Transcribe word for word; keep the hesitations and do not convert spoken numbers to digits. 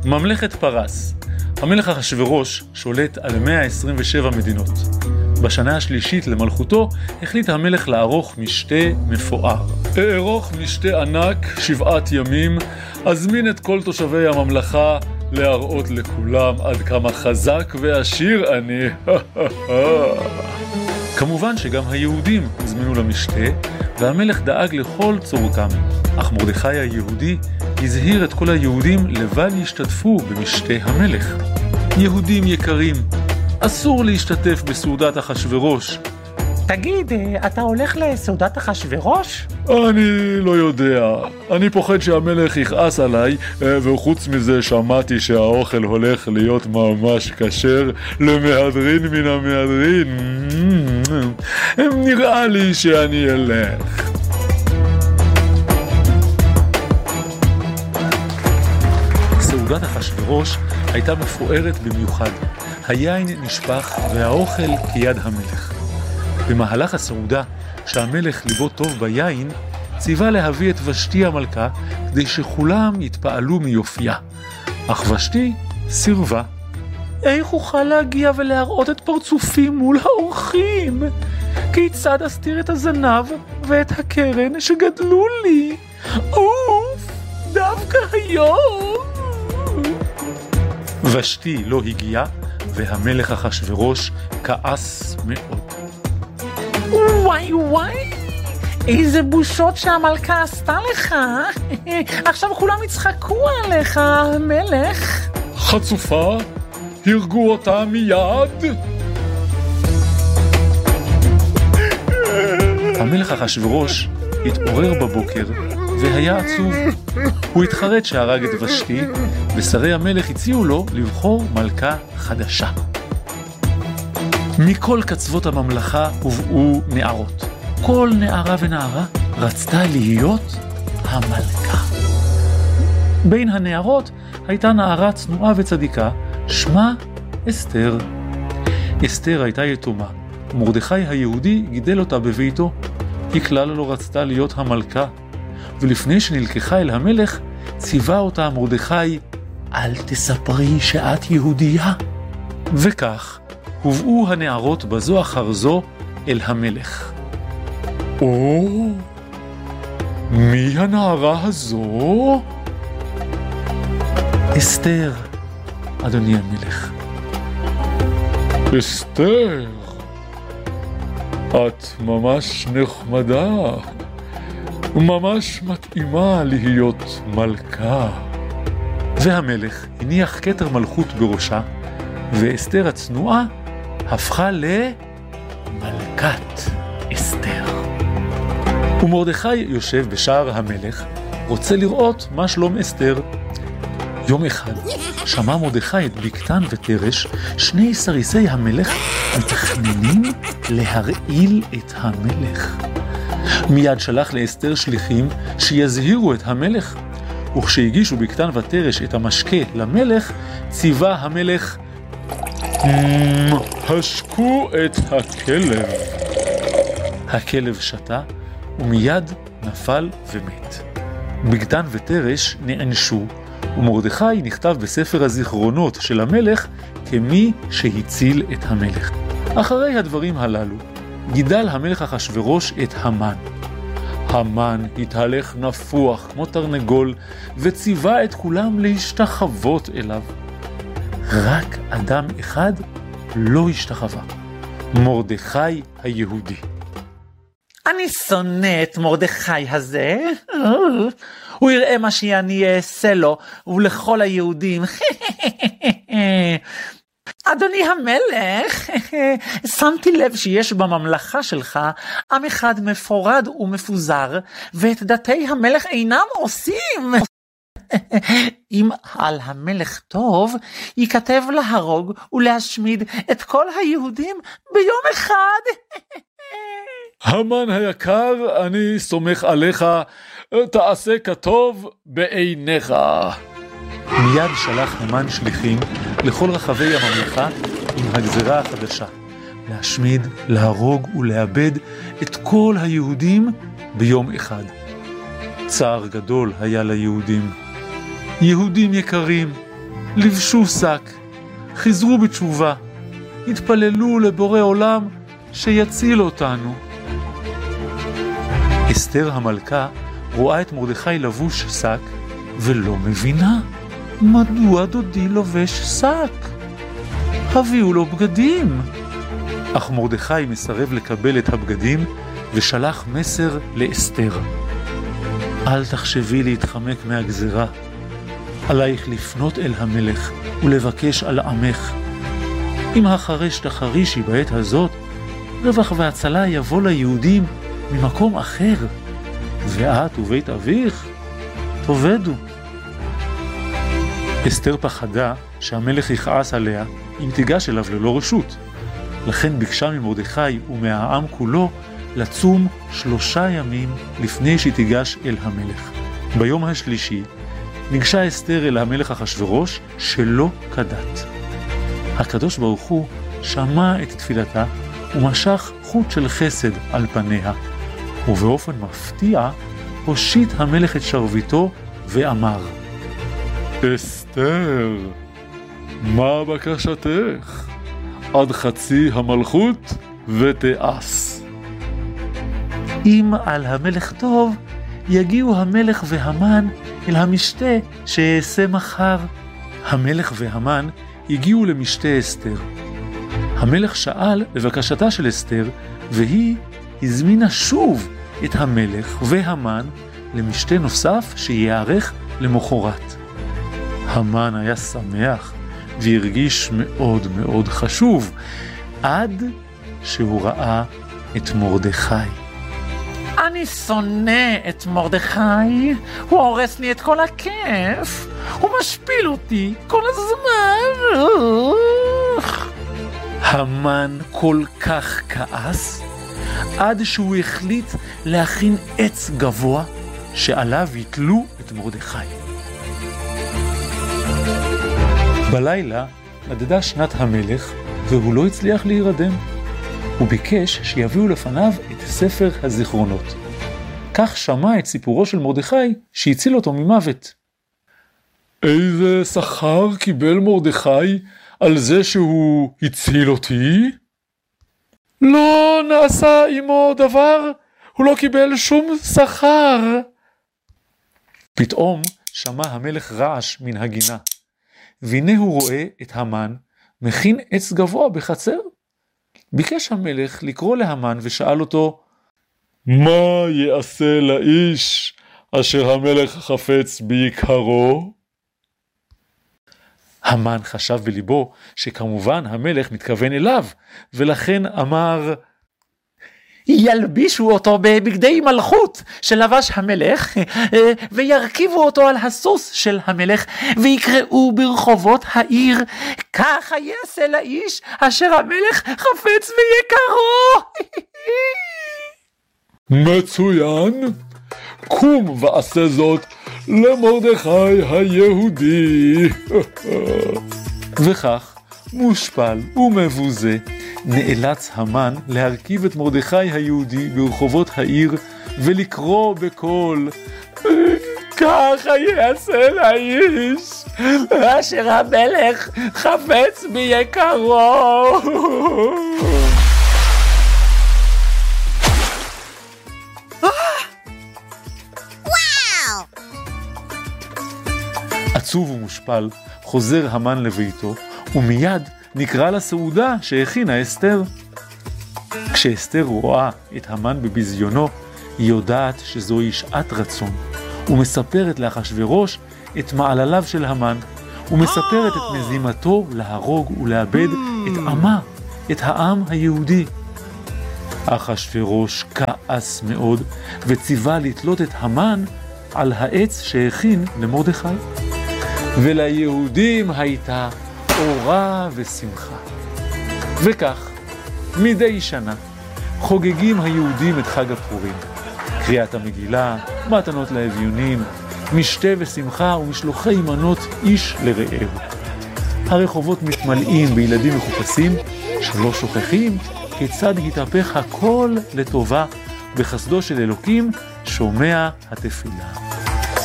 ממלכת פרס. המלך אחשוורוש שולט על מאה עשרים ושבע מדינות. בשנה השלישית למלכותו החליט המלך לערוך משתה מפואר. אערוך משתה ענק שבעת ימים, אזמין את כל תושבי הממלכה להראות לכולם עד כמה חזק ועשיר אני. כמובן שגם היהודים הזמינו למשתה, והמלך דאג לכל צורתם. אך מרדכי היהודי הזהיר את כל היהודים לבל ישתתפו במשתה המלך. יהודים יקרים, אסור להשתתף בסעודת אחשוורוש. תגיד, אתה הולך לסעודת אחשוורוש? אני לא יודע. אני פוחד שהמלך יכעס עליי, וחוץ מזה שמעתי שהאוכל הולך להיות ממש כשר למהדרין מן המהדרין. נראה לי שאני אלך. סעודת אחשוורוש הייתה מפוארת במיוחד. היין נשפך והאוכל כיד המלך. במהלך הסעודה, שהמלך ליבו טוב ביין, ציווה להביא את ושתי המלכה כדי שכולם יתפעלו מיופייה. אך ושתי סירבה. איך אוכל להגיע ולהראות את פרצופי מול האורחים? כיצד אסתיר את הזנב ואת הקרן שגדלו לי? אוף, דווקא היום. ושתי לא הגיעה, והמלך אחשוורוש כעס מאוד. וואי וואי, איזה בושות שהמלכה עשתה לך. עכשיו כולם יצחקו עליך, המלך. חצופה, הרגו אותה מיד. המלך אחשוורוש התעורר בבוקר והיה עצוב. הוא התחרט שהרג את ושתי, ושרי המלך הציעו לו לבחור מלכה חדשה. מכל קצוות הממלכה הובאו נערות. כל נערה ונערה רצתה להיות המלכה. בין הנערות הייתה נערה צנועה וצדיקה, שמה אסתר. אסתר הייתה יתומה. מרדכי היהודי גידל אותה בביתו. היא כלל לא רצתה להיות המלכה. ולפני שנלקחה אל המלך, ציווה אותה מרדכי, אל תספרי שאת יהודייה. וכך הובאו הנערות בזו אחר זו אל המלך. או, מי הנערה הזו? אסתר, אדוני המלך. אסתר, את ממש נחמדה, ממש מתאימה להיות מלכה. והמלך הניח כתר מלכות בראשה, ואסתר הצנועה הפכה למלכת אסתר. ומרדכי יושב בשער המלך, רוצה לראות מה שלום אסתר. יום אחד שמע מרדכי את בקתן ותרש, שני סריסי המלך מתכננים להרעיל את המלך. מיד שלח לאסתר שליחים שיזהירו את המלך, וכשהגישו בקתן ותרש את המשקה למלך, ציווה המלך, השקו את הכלב. הכלב שתה ומיד נפל ומת. בקתן ותרש נענשו, ומרדכי נכתב בספר הזיכרונות של המלך כמי שהציל את המלך. אחרי הדברים הללו גידל המלך אחשוורוש את המן. המן התהלך נפוח כמו תרנגול וציווה את כולם להשתחוות אליו. רק אדם אחד לא השתחווה, מרדכי היהודי. אני שונא את מרדכי הזה. הוא יראה מה שאני אעשה לו ולכל היהודים. אדוני המלך, שמתי לב שיש בממלכה שלך עם אחד מפורד ומפוזר, ואת דתי המלך אינם עושים. אם על המלך טוב, ייכתב להרוג ולהשמיד את כל היהודים ביום אחד. המן היקר, אני סומך עליך, תעשה כטוב בעיניך. מיד שלח המן שליחים לכל רחבי הממלכה עם הגזרה החדשה, להשמיד, להרוג ולאבד את כל היהודים ביום אחד. צער גדול היה ליהודים. יהודים יקרים, לבשו שק, חזרו בתשובה, התפללו לבורא עולם שיציל אותנו. אסתר המלכה רואה את מרדכי לבוש שק ולא מבינה מדוע דודי לובש שק. הביאו לו בגדים. אך מרדכי מסרב לקבל את הבגדים ושלח מסר לאסתר. אל תחשבי להתחמק מהגזרה. עלייך לפנות אל המלך ולבקש על עמך. אם החרש תחרישי בעת הזאת, רווח והצלה יבוא ליהודים ממקום אחר, ואת ובית אביך תאבדו. אסתר פחדה שהמלך יכעס עליה אם תיגש אליו ללא רשות. לכן ביקשה ממרדכי ומהעם כולו לצום שלושה ימים לפני שתיגש אל המלך. ביום השלישי ניגשה אסתר אל המלך אחשוורוש שלא כדת. הקדוש ברוך הוא שמע את תפילתה ומשך חוט של חסד על פניה, ובאופן מפתיע הושיט המלך את שרביטו ואמר, אסתר, מה בקשתך? עד חצי המלכות ותעש. אם על המלך טוב, יגיעו המלך והמן אל המשתה שאעשה מחר. המלך והמן הגיעו למשתה אסתר. המלך שאל לבקשתה של אסתר, והיא הזמינה שוב את המלך והמן למשתה נוסף שיערך למחרת. המן היה שמח והרגיש מאוד מאוד חשוב, עד שהוא ראה את מרדכי. אני שונא את מרדכי, הוא הורס לי את כל הכיף, הוא משפיל אותי כל הזמן. המן כל כך כעס, עד שהוא החליט להכין עץ גבוה שעליו יתלו את מרדכי. בלילה נדדה שנת המלך והוא לא הצליח להירדם. הוא ביקש שיביאו לפניו את ספר הזיכרונות. כך שמע את סיפורו של מרדכי שהציל אותו ממוות. איזה שכר קיבל מרדכי על זה שהוא הציל אותי? לא נעשה עמו דבר, הוא לא קיבל שום שכר. פתאום שמע המלך רעש מן הגינה, והנה הוא רואה את המן מכין עץ גבוה בחצר. ביקש המלך לקרוא להמן ושאל אותו, מה יעשה לאיש אשר המלך חפץ ביקרו? המן חשב בליבו שכמובן המלך מתכוון אליו, ולכן אמר, ילבישו אותו בבגדי מלכות שלבש המלך, וירכיבו אותו על הסוס של המלך, ויקראו ברחובות העיר, ככה יעשה לאיש אשר המלך חפץ ויקרו. מצוין, קום ועשה זאת למרדכי היהודי. וכך, מושפל ומבוזה, נאלץ המן להרכיב את מרדכי היהודי ברחובות העיר ולקרוא בקול, ככה יעשה לאיש אשר המלך חפץ ביקרו. עצוב ומושפל חוזר המן לביתו, ומיד נקרא לסעודה שהכינה אסתר. כשאסתר רואה את המן בביזיונו, היא יודעת שזוהי שעת רצון, ומספרת לאחשוורוש את מעלליו של המן, ומספרת את מזימתו להרוג ולאבד את עמה, את העם היהודי. אחשוורוש כעס מאוד, וציווה לתלות את המן על העץ שהכין למרדכי. וליהודים הייתה אורה ושמחה. וכך, מדי שנה, חוגגים היהודים את חג הפורים. קריאת המגילה, מתנות לאביונים, משתה ושמחה ומשלוחי מנות איש לרעהו. הרחובות מתמלאים בילדים מחופשים, שלא שוכחים כיצד התהפך הכל לטובה בחסדו של אלוקים שומע התפילה.